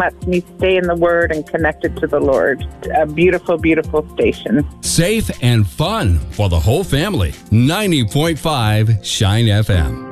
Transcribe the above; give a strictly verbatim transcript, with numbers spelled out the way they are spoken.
lets me stay in the Word and connected to the Lord. A beautiful, beautiful station. Safe and fun for the whole family. ninety point five Shine F M.